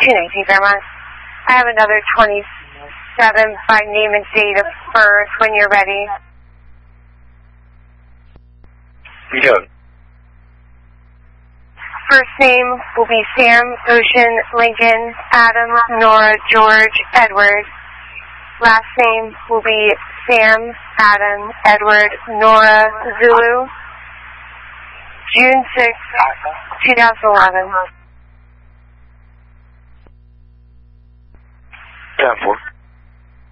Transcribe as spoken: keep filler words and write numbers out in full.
two nineteen Fairmont. I have another twenty-seven by name and date of birth when you're ready. Yeah. First name will be Sam, Ocean, Lincoln, Adam, Nora, George, Edward. Last name will be Sam, Adam, Edward, Nora, Zulu. June sixth, two thousand eleven. ten four.